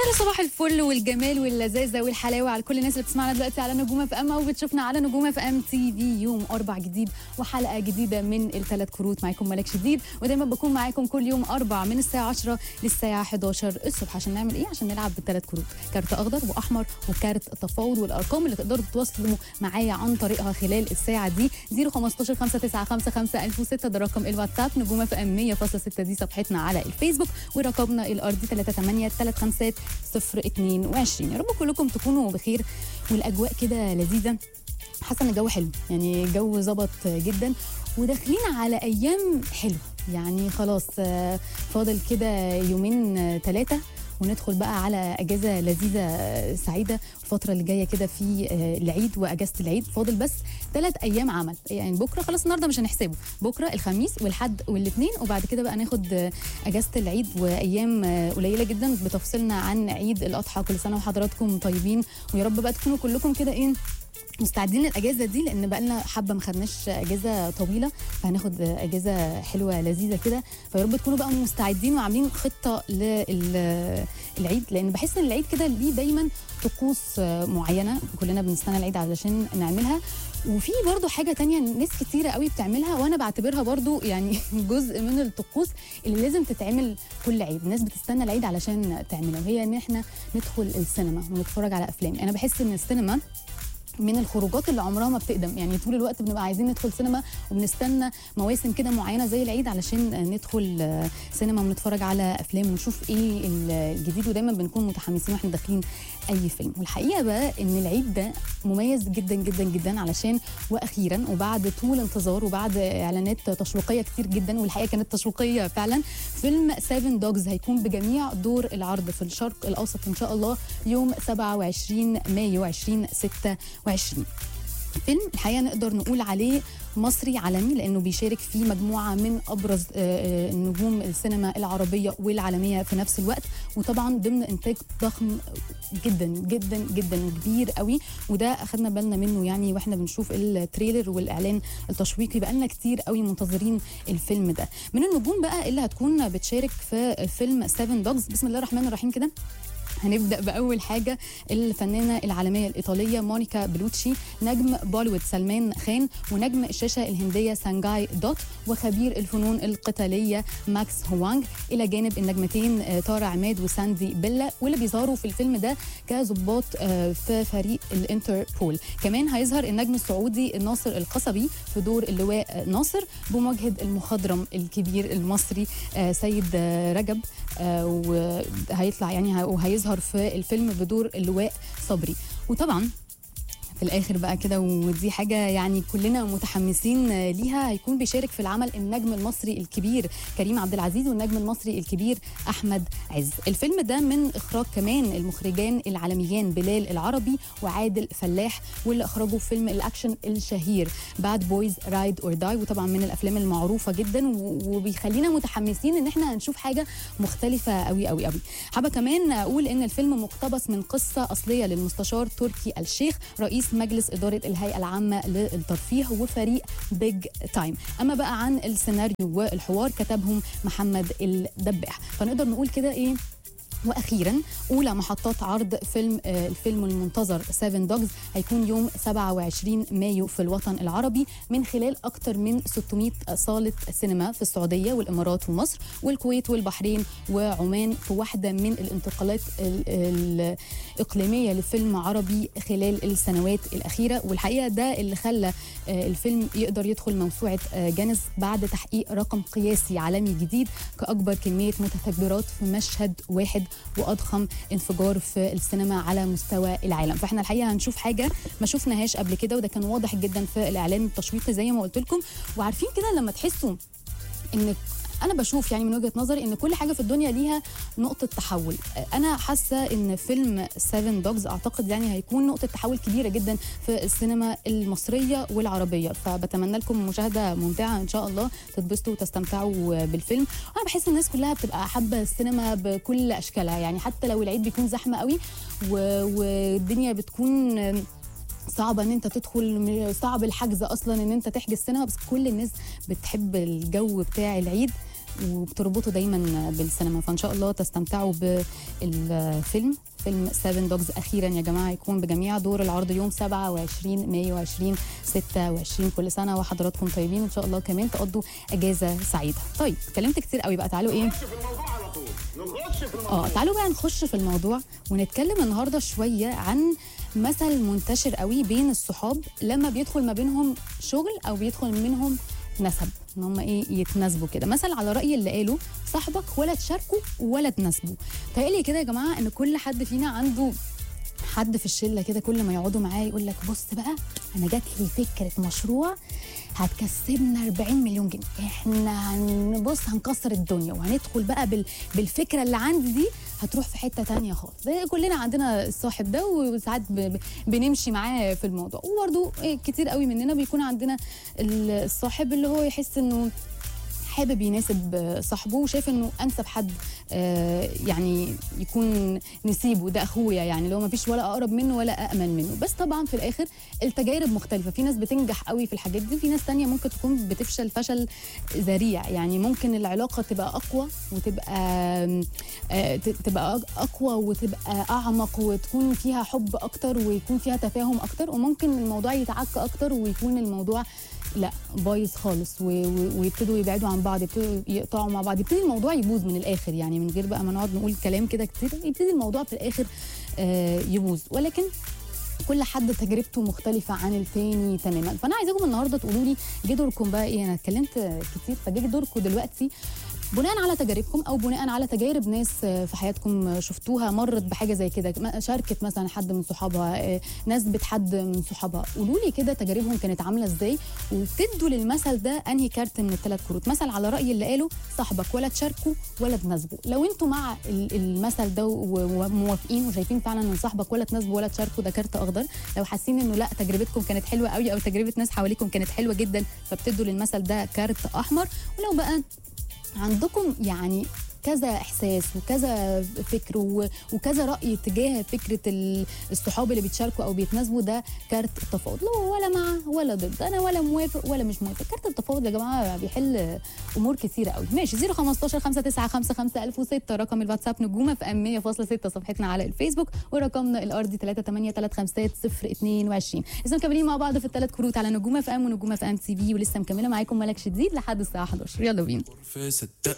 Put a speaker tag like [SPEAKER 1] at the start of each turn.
[SPEAKER 1] صباح الفل والجمال واللذاذه والحلاوه على كل الناس اللي بتسمعنا دلوقتي على نجوم اف ام او بتشوفنا على نجوم اف ام تي في. يوم 4 جديد وحلقه جديده من الثلاث كروت. معاكم ملك شديد، ودايما بكون معاكم كل يوم 4 من الساعه 10 للساعه 11 الصبح. عشان نعمل ايه؟ عشان نلعب بالثلاث كروت، كارت اخضر واحمر وكارت تفاوض. والارقام اللي تقدروا تتواصلوا معايا عن طريقها خلال الساعه دي 015 595 1006 ده رقم الواتساب. نجوم اف ام 100.6 دي صفحتنا على الفيسبوك، ورقمنا الارضي 3835 يا رب كلكم تكونوا بخير والاجواء كده لذيذه. حاسه ان الجو حلو، يعني الجو ظبط جدا وداخلين على ايام حلوه. يعني خلاص فاضل كده يومين 3 وندخل بقى على اجازه لذيذه سعيده. الفتره اللي جايه كده في العيد واجازه العيد فاضل بس 3 ايام عمل. يعني بكره خلاص، النهارده مش هنحسبه، بكره الخميس والحد والاثنين، وبعد كده بقى ناخد اجازه العيد وايام قليله جدا بتفصلنا عن عيد الاضحى. كل سنه وحضراتكم طيبين، ويا رب بقى تكونوا كلكم كده ايه مستعدين للاجازه دي، لان بقى لنا حبه ما خدناش اجازه طويله، فهناخد اجازه حلوه لذيذه كده. فيا رب تكونوا بقى مستعدين وعاملين خطه للعيد، لان بحس ان العيد كده ليه دايما طقوس معينه كلنا بنستنى العيد علشان نعملها. وفي برضو حاجه تانية ناس كتيره قوي بتعملها، وانا بعتبرها برضو يعني جزء من الطقوس اللي لازم تتعمل كل عيد. الناس بتستنى العيد علشان تعملها، وهي ان احنا ندخل السينما ونتفرج على افلام. انا بحس ان السينما من الخروجات اللي عمرها ما بتقدم، يعني طول الوقت بنبقى عايزين ندخل سينما وبنستنى مواسم كده معينه زي العيد علشان ندخل سينما ونتفرج على افلام ونشوف ايه الجديد، ودايما بنكون متحمسين واحنا داخلين اي فيلم. والحقيقه بقى ان العيد ده مميز جدا جدا جدا، علشان واخيرا وبعد طول انتظار وبعد اعلانات تشويقيه كتير جدا، والحقيقه كانت تشويقيه فعلا، فيلم 7 دوجز هيكون بجميع دور العرض في الشرق الاوسط ان شاء الله يوم 27 مايو 2026. فيلم الحقيقه نقدر نقول عليه مصري عالمي، لانه بيشارك فيه مجموعه من ابرز نجوم السينما العربيه والعالميه في نفس الوقت، وطبعا ضمن انتاج ضخم جدا جدا جدا وكبير قوي. وده اخذنا بالنا منه يعني واحنا بنشوف التريلر والاعلان التشويقي، بقى لنا كتير قوي منتظرين الفيلم ده. من النجوم بقى اللي هتكون بتشارك في فيلم 7 دوجز، بسم الله الرحمن الرحيم كده. هنبدأ بأول حاجة الفنانة العالمية الإيطالية مونيكا بلوتشي، نجم بوليوود سلمان خان، ونجم الشاشة الهندية سانجاي دوت، وخبير الفنون القتالية ماكس هوانج، إلى جانب النجمتين تارا عماد وساندي بيلا، واللي بيظهروا في الفيلم ده كظباط في فريق الانتربول. كمان هيظهر النجم السعودي ناصر القصبي في دور اللواء ناصر، بمواجهة المخضرم الكبير المصري سيد رجب، وهيطلع يعني وهيظهر في الفيلم بدور اللواء صبري. وطبعا في الاخر بقى كده، ودي حاجه يعني كلنا متحمسين ليها، هيكون بيشارك في العمل النجم المصري الكبير كريم عبد العزيز والنجم المصري الكبير احمد عز. الفيلم ده من اخراج كمان المخرجان العالميان بلال العربي وعادل فلاح، واللي اخرجوا فيلم الاكشن الشهير باد بويز رايد اور داي، وطبعا من الافلام المعروفه جدا وبيخلينا متحمسين ان احنا هنشوف حاجه مختلفه قوي قوي قوي. حابه كمان اقول ان الفيلم مقتبس من قصه اصليه للمستشار تركي الشيخ، رئيس مجلس إدارة الهيئة العامة للترفيه وفريق بيج تايم. أما بقى عن السيناريو والحوار كتبهم محمد الدباح. فنقدر نقول كده إيه، واخيرا اولى محطات عرض الفيلم المنتظر 7 دوجز هيكون يوم 27 مايو في الوطن العربي، من خلال اكثر من 600 صاله سينما في السعوديه والامارات ومصر والكويت والبحرين وعمان، في واحده من الانتقالات الاقليميه لفيلم عربي خلال السنوات الاخيره. والحقيقه ده اللي خلى الفيلم يقدر يدخل موسوعه جينيس بعد تحقيق رقم قياسي عالمي جديد كاكبر كميه متفجرات في مشهد واحد واضخم انفجار في السينما على مستوى العالم. فاحنا الحقيقه هنشوف حاجه ما شفناهاش قبل كده، وده كان واضح جدا في الاعلان التشويقي زي ما قلت لكم. وعارفين كده لما تحسوا ان انا بشوف يعني من وجهة نظري ان كل حاجة في الدنيا ليها نقطة تحول، انا حاسة ان فيلم 7 دوجز اعتقد يعني هيكون نقطة تحول كبيرة جدا في السينما المصرية والعربية. فبتمنى لكم مشاهدة ممتعة ان شاء الله، تتبسطوا وتستمتعوا بالفيلم. انا بحس الناس كلها بتبقى حابة السينما بكل اشكالها، يعني حتى لو العيد بيكون زحمة قوي والدنيا بتكون صعبه ان انت تدخل، صعب الحجز اصلا ان انت تحجز سينما، بس كل الناس بتحب الجو بتاع العيد وبتربطه دايما بالسينما. فان شاء الله تستمتعوا بالفيلم، فيلم 7 دوجز. اخيرا يا جماعه يكون بجميع دور العرض يوم 27 مايو 2026. كل سنه وحضراتكم طيبين، وان شاء الله كمان تقضوا اجازه سعيده. طيب اتكلمت كتير قوي بقى، تعالوا ايه تعالوا بقى نخش في الموضوع ونتكلم النهارده شويه عن مثل منتشر قوي بين الصحاب لما بيدخل ما بينهم شغل او بيدخل منهم نسب، ان هم يتناسبوا كده. مثل على رأي اللي قالوا صاحبك ولا تشاركوا ولا تناسبوا. تهيألي كده يا جماعه ان كل حد فينا عنده حد في الشله كده كل ما يقعدوا معاه يقول لك بص بقى انا جات لي فكره مشروع هتكسبنا 40 مليون جنيه، احنا هنكسر الدنيا وهندخل بقى بالفكره اللي عندي دي هتروح في حته تانية خالص. كلنا عندنا الصاحب ده وساعات بنمشي معاه في الموضوع. وبرده كتير قوي مننا بيكون عندنا الصاحب اللي هو يحس انه حابب يناسب صاحبه وشايف انه انسب حد يعني يكون نسيبه، ده اخويا يعني، لو ما فيش ولا اقرب منه ولا اامن منه. بس طبعا في الاخر التجارب مختلفه، في ناس بتنجح قوي في الحاجات دي، في ناس تانية ممكن تكون بتفشل فشل ذريع. يعني ممكن العلاقه تبقى اقوى تبقى اقوى وتبقى اعمق وتكون فيها حب اكتر ويكون فيها تفاهم اكتر، وممكن الموضوع يتعك اكتر ويكون الموضوع لا بايظ خالص ويبتدوا يبعدوا عن بعض، يبتدوا يقطعوا مع بعض، يبتدي الموضوع يبوظ من الاخر. يعني من غير بقى ما نقعد نقول كلام كده كتير، يبتدي الموضوع في الاخر يبوظ. ولكن كل حد تجربته مختلفه عن التاني تماما. فانا عايزاكم النهارده تقولوا لي جه دوركم بقى ايه. انا اتكلمت كتير، فجه دوركم دلوقتي بناء على تجاربكم او بناء على تجارب ناس في حياتكم شفتوها مرت بحاجه زي كده، شاركت مثلا حد من صحابها، نسبت حد من صحابها. قولوا لي كده تجاربهم كانت عامله ازاي، وبتدوا للمثل ده انهي كارت من الثلاث كروت. مثل على راي اللي قالوا صاحبك ولا تشاركوا ولا تناسبوا. لو انتوا مع المثل ده وموافقين وشايفين فعلا ان صاحبك ولا تناسبوا ولا تشاركوا ده كارت اخضر. لو حاسين انه لا تجربتكم كانت حلوه قوي او تجربه ناس حواليكم كانت حلوه جدا فبتدوا للمثل ده كارت احمر. ولو بقى عندكم يعني كذا احساس وكذا فكر وكذا راي تجاه فكره الصحاب اللي بيتشاركوا او بيتناسبوا، ده كارت التفاوض. لا ولا مع ولا ضد، انا ولا موافق ولا مش موافق. كارت التفاوض يا جماعه بيحل امور كثيره قوي. ماشي 015 5955 1006 رقم الواتساب نجومه في ام 100.6 صفحتنا على الفيسبوك، ورقمنا الارضي 38353 لسه مكملين مع بعض في الثلاث كروت على نجومه في ام ونجومه في ام تي في، ولسه مكمله معاكم ملك شديد لحد الساعه 11. يلا بينا.